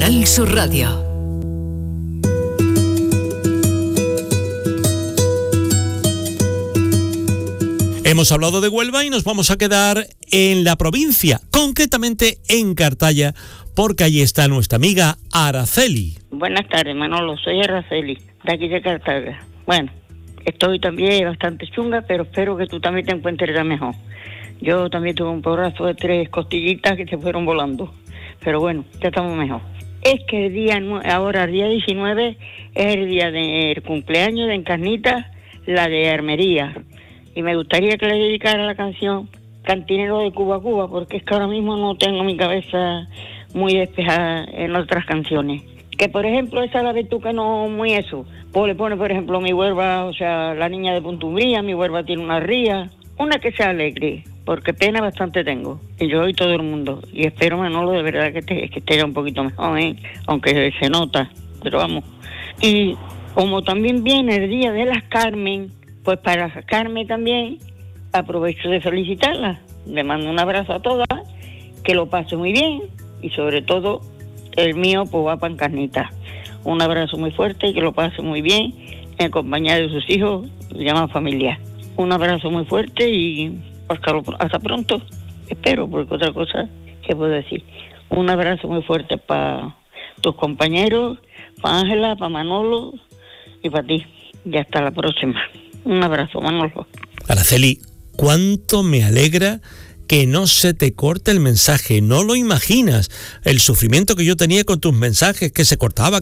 Canal Sur Radio. Hemos hablado de Huelva y nos vamos a quedar en la provincia, concretamente en Cartaya, porque allí está nuestra amiga Araceli. Buenas tardes, Manolo, soy Araceli, de aquí de Cartaya. Bueno, estoy también bastante chunga, pero espero que tú también te encuentres ya mejor. Yo también tuve un porrazo de 3 costillitas que se fueron volando, pero bueno, ya estamos mejor. Es que el día 19, es el día del cumpleaños de Encarnita, la de Armería. Y me gustaría que le dedicara la canción Cantinero de Cuba a Cuba, porque es que ahora mismo no tengo mi cabeza muy despejada en otras canciones. Que por ejemplo, esa la ves tú que no muy eso. Pues le pone por ejemplo mi Huelva, o sea, la niña de Puntumbría, mi Huelva tiene una ría. Una que sea alegre, porque pena bastante tengo. Y yo y todo el mundo. Y espero, Manolo, de verdad que esté ya un poquito mejor, aunque se nota, pero vamos. Y como también viene el Día de las Carmen, pues para Carmen también aprovecho de felicitarla. Le mando un abrazo a todas, que lo pase muy bien y sobre todo el mío pues va para Encarnita. Un abrazo muy fuerte y que lo pase muy bien en compañía de sus hijos, llama familia. Un abrazo muy fuerte y hasta pronto, espero, porque otra cosa que puedo decir. Un abrazo muy fuerte para tus compañeros, para Ángela, para Manolo y para ti. Y hasta la próxima. Un abrazo, Manolo. Araceli, cuánto me alegra que no se te corte el mensaje. No lo imaginas, el sufrimiento que yo tenía con tus mensajes, que se cortaba,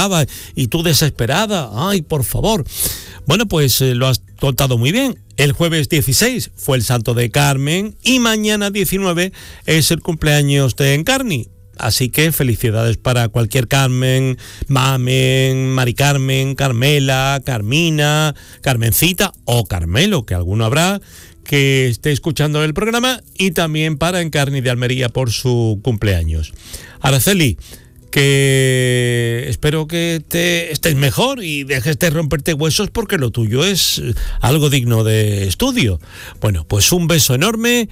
y tú desesperada. Ay, por favor. Bueno, pues lo has contado muy bien. El jueves 16 fue el santo de Carmen y mañana 19 es el cumpleaños de Encarni. Así que felicidades para cualquier Carmen, Mamen, Mari Carmen, Carmela, Carmina, Carmencita o Carmelo, que alguno habrá que esté escuchando el programa, y también para Encarni de Almería por su cumpleaños. Araceli, que espero que estés mejor y dejes de romperte huesos, porque lo tuyo es algo digno de estudio. Bueno, pues un beso enorme